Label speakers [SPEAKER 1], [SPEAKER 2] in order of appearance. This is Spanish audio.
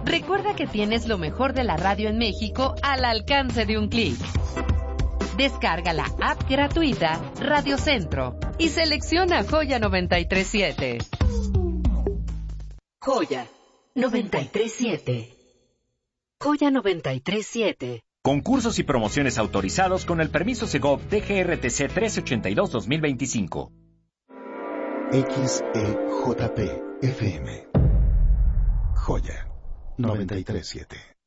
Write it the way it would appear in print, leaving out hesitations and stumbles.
[SPEAKER 1] Recuerda que tienes lo mejor de la radio en México al alcance de un clic. Descarga la app gratuita Radio Centro y selecciona Joya 93.7. Joya 93.7. Joya 93.7.
[SPEAKER 2] Concursos y promociones autorizados con el permiso Segov DGRTC 1382-2025.
[SPEAKER 3] XEJP FM. Joya 93.7.